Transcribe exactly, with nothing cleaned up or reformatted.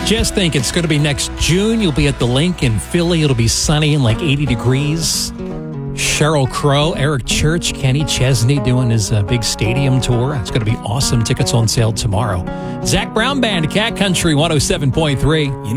Just think, it's going to be next June. You'll be at the Link in Philly. It'll be sunny and like eighty degrees. Sheryl Crow, Eric Church, Kenny Chesney doing his uh, big stadium tour. It's going to be awesome. Tickets on sale tomorrow. Zach Brown Band, Cat Country one oh seven point three.